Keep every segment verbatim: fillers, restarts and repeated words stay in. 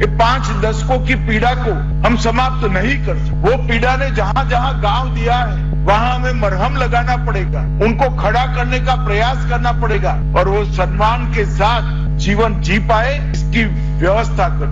ये पांच दशकों की पीड़ा को हम समाप्त नहीं कर सकते। वो पीड़ा ने जहां जहां गांव दिया है वहां हमें मरहम लगाना पड़ेगा, उनको खड़ा करने का प्रयास करना पड़ेगा और वो सम्मान के साथ जीवन जी पाए इसकी व्यवस्था कर।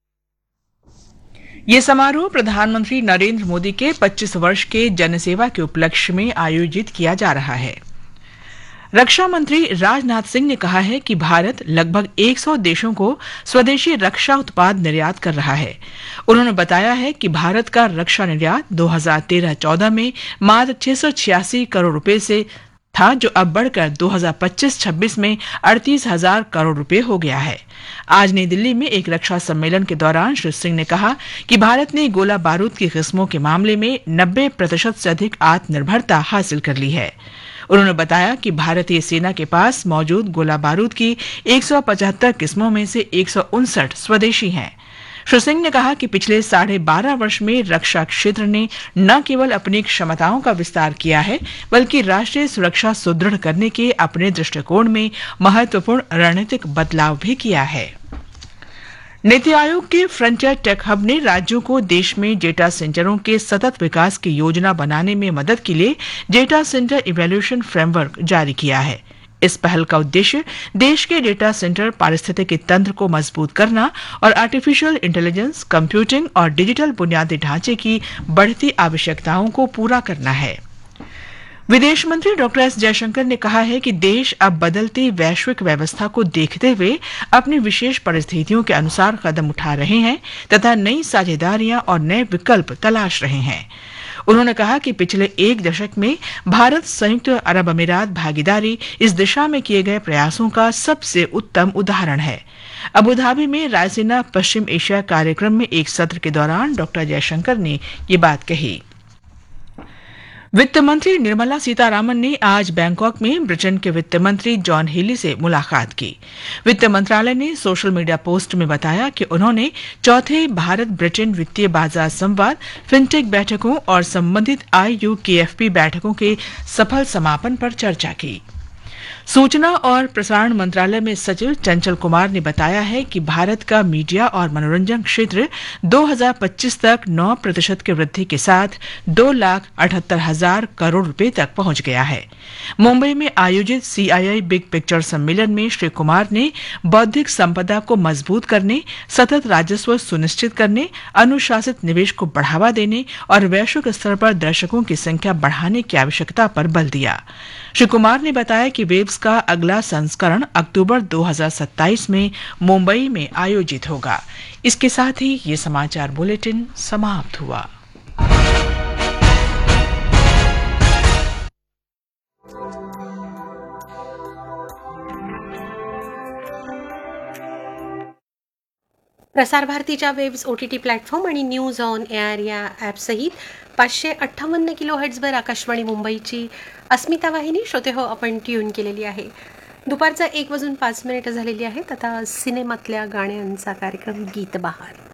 ये समारोह प्रधानमंत्री नरेंद्र मोदी के पच्चीस वर्ष के जनसेवा के उपलक्ष्य में आयोजित किया जा रहा है। रक्षा मंत्री राजनाथ सिंह ने कहा है कि भारत लगभग सौ देशों को स्वदेशी रक्षा उत्पाद निर्यात कर रहा है। उन्होंने बताया है कि भारत का रक्षा निर्यात दो हज़ार तेरह चौदह में मात्र छह सौ छियासी करोड़ रुपए से था, जो अब बढ़कर दो हज़ार पच्चीस छब्बीस में अड़तीस हजार करोड़ रुपए हो गया है। आज नई दिल्ली में एक रक्षा सम्मेलन के दौरान श्री सिंह ने कहा कि भारत ने गोला बारूद की किस्मों के मामले में नब्बे प्रतिशत से अधिक आत्मनिर्भरता हासिल कर ली है। उन्होंने बताया कि भारतीय सेना के पास मौजूद गोला बारूद की एक सौ पचहत्तर किस्मों में से एक सौ उनसठ स्वदेशी हैं। श्री सिंह ने कहा कि पिछले साढ़े बारह वर्ष में रक्षा क्षेत्र ने न केवल अपनी क्षमताओं का विस्तार किया है, बल्कि राष्ट्रीय सुरक्षा सुदृढ़ करने के अपने दृष्टिकोण में महत्वपूर्ण रणनीतिक बदलाव भी किया है। नीति आयोग के फ्रंटियर टेक हब ने राज्यों को देश में डेटा सेंटरों के सतत विकास की योजना बनाने में मदद के लिए डेटा सेंटर इवैल्यूएशन फ्रेमवर्क जारी किया है। इस पहल का उद्देश्य देश के डेटा सेंटर पारिस्थितिकी तंत्र को मजबूत करना और आर्टिफिशियल इंटेलिजेंस, कंप्यूटिंग और डिजिटल बुनियादी ढांचे की बढ़ती आवश्यकताओं को पूरा करना है। विदेश मंत्री डॉक्टर एस जयशंकर ने कहा है कि देश अब बदलती वैश्विक व्यवस्था को देखते हुए अपनी विशेष परिस्थितियों के अनुसार कदम उठा रहे हैं तथा नई साझेदारियां और नए विकल्प तलाश रहे हैं। उन्होंने कहा कि पिछले एक दशक में भारत संयुक्त अरब अमीरात भागीदारी इस दिशा में किए गए प्रयासों का सबसे उत्तम उदाहरण है। अबू धाबी में रायसीना पश्चिम एशिया कार्यक्रम में एक सत्र के दौरान डॉक्टर जयशंकर ने ये बात कही। वित्त मंत्री निर्मला सीतारामन ने आज बैंकॉक में ब्रिटेन के वित्त मंत्री जॉन हेली से मुलाकात की। वित्त मंत्रालय ने सोशल मीडिया पोस्ट में बताया कि उन्होंने चौथे भारत ब्रिटेन वित्तीय बाजार संवाद, फिनटेक बैठकों और संबंधित आई यू के एफ पी बैठकों के सफल समापन पर चर्चा की। सूचना और प्रसारण मंत्रालय में सचिव चंचल कुमार ने बताया है कि भारत का मीडिया और मनोरंजन क्षेत्र दो हज़ार पच्चीस तक नौ प्रतिशत की वृद्धि के साथ दो लाख अठहत्तर हजार करोड़ रुपए तक पहुंच गया है। मुंबई में आयोजित सी आई आई बिग पिक्चर सम्मेलन में श्री कुमार ने बौद्धिक संपदा को मजबूत करने, सतत राजस्व सुनिश्चित करने, अनुशासित निवेश को बढ़ावा देने और वैश्विक स्तर पर दर्शकों की संख्या बढ़ाने की आवश्यकता पर बल दिया। श्री कुमार ने बताया कि वेब्स का अगला संस्करण अक्टूबर दो हज़ार सत्ताईस में मुंबई में आयोजित होगा। इसके साथ ही ये समाचार बुलेटिन समाप्त हुआ। प्रसार भारतीच्या webs O T T platform आणि न्यूज ऑन एअर या ॲपसहित पाचशे अठ्ठावन्न किलो हर्ट्झवर आकाशवाणी मुंबईची अस्मिता वाहिनी श्रोते हो आपण ट्यून केलेली आहे। दुपारचा एक वाजून पाच मिनिटं झालेली आहेत। आता सिनेमातल्या गाण्यांचा कार्यक्रम गीत बहार।